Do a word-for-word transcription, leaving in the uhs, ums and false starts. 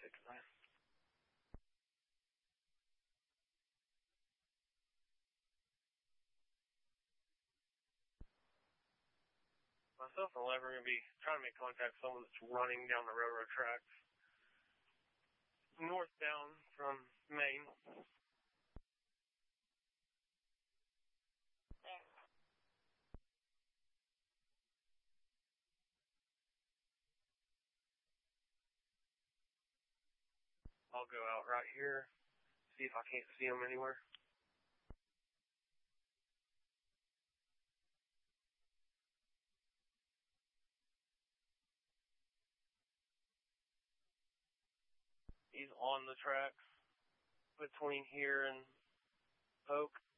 sixty-nine. Myself and Lever are going to be trying to make contact with someone that's running down the railroad tracks. Northbound from Maine. I'll go out right here, see if I can't see them anywhere. He's on the tracks between here and Oak.